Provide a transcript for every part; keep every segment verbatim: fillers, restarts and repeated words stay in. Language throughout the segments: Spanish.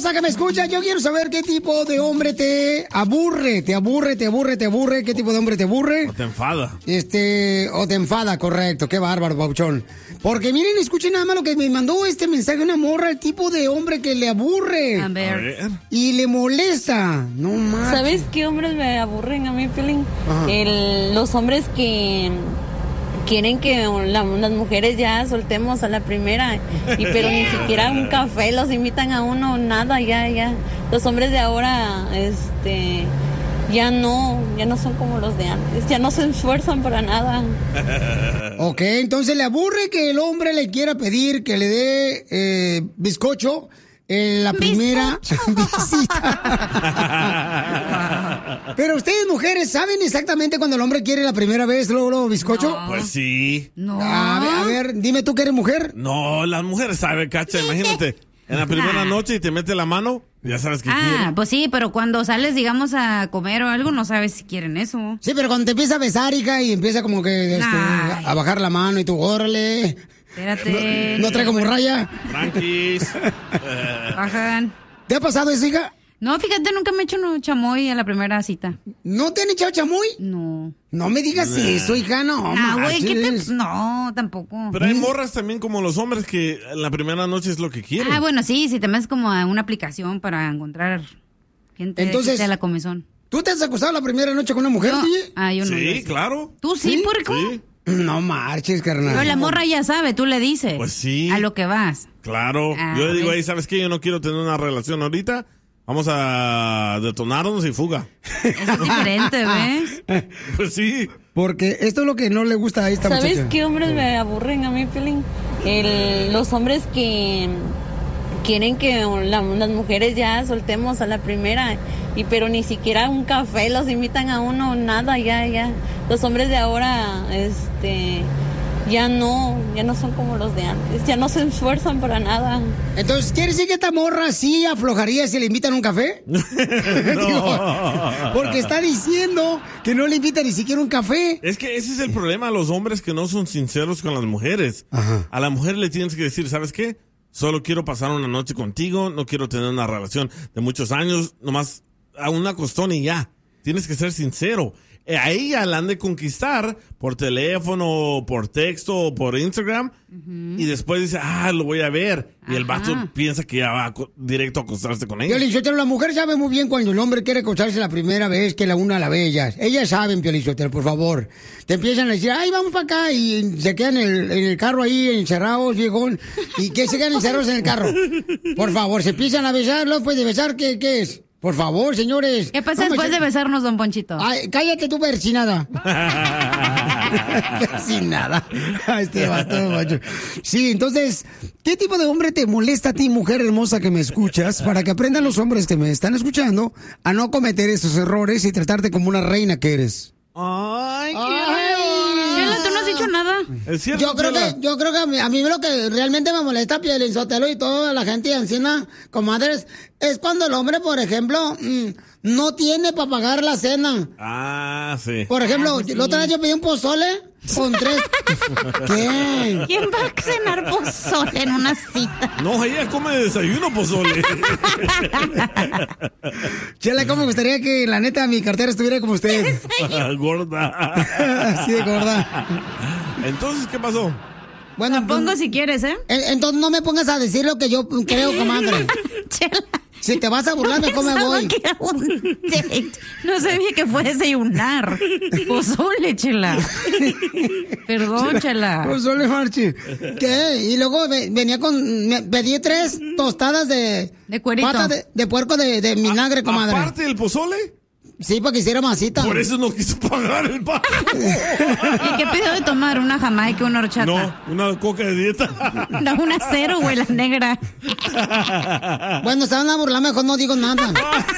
hermosa que me escucha, yo quiero saber qué tipo de hombre te aburre, te aburre, te aburre, te aburre, qué tipo de hombre te aburre. O te enfada. Este, o te enfada, correcto, qué bárbaro, pauchón. Porque miren, escuchen nada más lo que me mandó este mensaje una morra, el tipo de hombre que le aburre. A ver. A ver. Y le molesta, no más. ¿Sabes qué hombres me aburren a mí, Piolín? El, los hombres que quieren que la, las mujeres ya soltemos a la primera, y pero ni siquiera un café los invitan a uno, nada, ya, ya. Los hombres de ahora, este, ya no, ya no son como los de antes, ya no se esfuerzan para nada. Ok, entonces le aburre que el hombre le quiera pedir que le dé eh, bizcocho en la primera visita. Pero ustedes, mujeres, ¿saben exactamente cuando el hombre quiere la primera vez luego, luego bizcocho? No. Pues sí. No. A ver, a ver, dime tú que eres mujer. No, las mujeres saben, cacha, imagínate. En la primera Ah. noche y te mete la mano, ya sabes que Ah, quiere. pues sí, pero cuando sales, digamos, a comer o algo, no sabes si quieren eso. Sí, pero cuando te empieza a besar, hija, y empieza como que este, Ay. a bajar la mano y tú, órale. Espérate. No, no trae como raya. Tranquis. Bajan. ¿Te ha pasado eso, hija? No, fíjate, nunca me he hecho un chamoy a la primera cita. ¿No te han echado chamoy? No. No me digas eso, hija, no. Ah, güey, ¿qué manches. te...? No, tampoco. Pero hay morras también como los hombres que en la primera noche es lo que quieren. Ah, bueno, sí, si te metes como a una aplicación para encontrar gente Entonces, que te la comezón. ¿Tú te has acostado la primera noche con una mujer, No. D J? Ah, yo no. Sí, claro. ¿Tú sí, ¿por qué? Sí. No marches, carnal. Pero la morra ya sabe, tú le dices. Pues sí. A lo que vas. Claro. Ah, Yo le digo ¿ves? ahí, ¿sabes qué? Yo no quiero tener una relación ahorita. Vamos a detonarnos y fuga. Eso es diferente, ¿ves? Pues sí. Porque esto es lo que no le gusta a esta ¿Sabes muchacha. qué hombres me aburren a mí, Piolín? El, los hombres que quieren que la, las mujeres ya soltemos a la primera, y pero ni siquiera un café los invitan a uno, nada, ya, ya. Los hombres de ahora, este, ya no, ya no son como los de antes, ya no se esfuerzan para nada. Entonces, ¿quiere decir que esta morra sí aflojaría si le invitan un café? Digo, porque está diciendo que no le invita ni siquiera un café. Es que ese es el problema a los hombres que no son sinceros con las mujeres. Ajá. A la mujer le tienes que decir, ¿sabes qué? Solo quiero pasar una noche contigo, no quiero tener una relación de muchos años, nomás a una costón y ya. Tienes que ser sincero. Eh, A ella la han de conquistar por teléfono, por texto, o por Instagram, y después dice, ah, lo voy a ver. Y el vato Ajá. piensa que ya va a co- directo a acostarse con ella. Piolichotelo, la mujer sabe muy bien cuando el hombre quiere acostarse la primera vez que la una a la ve ellas. Ellas saben, Piolichotelo, por favor. Te empiezan a decir, ay, vamos para acá, y se quedan en el, en el carro ahí encerrados, viejón. ¿Y qué se quedan encerrados en el carro? Por favor, se empiezan a besar, luego después de besar, ¿qué, qué es? Por favor, señores. ¿Qué pasa No me después se- de besarnos, don Ponchito? Ay, cállate tú, persinada. Persinada. Este vato, macho. Sí, entonces, ¿qué tipo de hombre te molesta a ti, mujer hermosa que me escuchas? Para que aprendan los hombres que me están escuchando a no cometer esos errores y tratarte como una reina que eres. Ay, Chela, tú no has dicho nada. Es cierto, Yo creo Chela. que, yo creo que a mí, a mí lo que realmente me molesta, Piolín-Sotelo y toda la gente de Encina, comadres, es cuando el hombre, por ejemplo, mm, no tiene para pagar la cena. Ah, sí. Por ejemplo, Ah, pues sí. la otra vez yo pedí un pozole con tres... ¿Qué? ¿Quién va a cenar pozole en una cita? No, ella come desayuno pozole. Chela, ¿cómo me gustaría que la neta mi cartera estuviera como usted? Gorda. Así de gorda. Entonces, ¿qué pasó? Bueno, La pongo pues, si quieres, ¿eh? en- entonces no me pongas a decir lo que yo creo, comadre. Chela. Si te vas a burlar, mejor me Pensaba voy. que era un date. No sabía que fue desayunar. Pozole, Chela. Perdón, Chela. Pozole, Marchi. ¿Qué? Y luego ve- venía con... me pedí tres tostadas de... De cuerito. Patas de, de puerco de, de vinagre, comadre. Aparte del pozole, Sí, para que hiciera masita. por eso no quiso pagar el pago. ¿Y qué pidió de tomar? ¿Una jamaica, una horchata? No, una coca de dieta. No, una cero, güey, la negra. Bueno, se van a burlar, mejor no digo nada.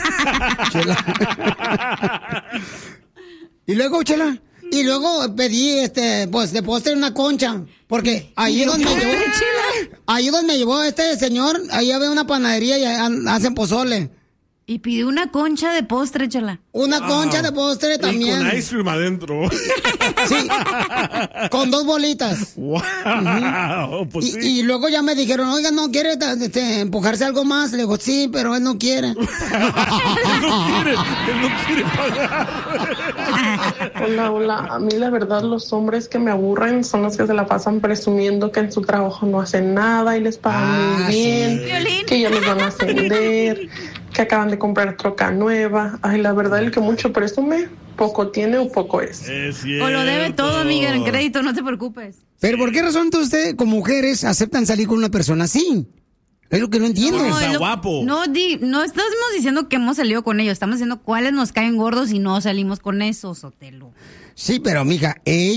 Chela. Y luego, Chela, y luego pedí, este, pues, de postre una concha. Porque ahí donde me llevó, ahí donde me llevó este señor, ahí había una panadería y ha- hacen pozole. Y pidió una concha de postre, Chela. Una Wow. concha de postre también. Y con ice cream adentro. Sí, con dos bolitas. Wow, pues Y, sí. y luego ya me dijeron, oiga, ¿no quiere este, empujarse algo más? Le digo, sí, pero él no quiere. Él no quiere, él no quiere pagar. Hola, hola. A mí la verdad los hombres que me aburren son los que se la pasan presumiendo que en su trabajo no hacen nada y les pagan Ah, muy bien, Violín. que ya los van a ascender, que acaban de comprar troca nueva. Ay, la verdad el que mucho presume, poco tiene o poco es. Es cierto. O lo debe todo, amiga, en crédito, no te preocupes. Pero ¿por qué razón entonces ustedes, como mujeres, aceptan salir con una persona así? Es lo que no entiendo. No, está es lo- guapo. No, di, no estamos diciendo que hemos salido con ellos, estamos diciendo cuáles nos caen gordos y no salimos con esos, Sotelo. Sí, pero mija, ella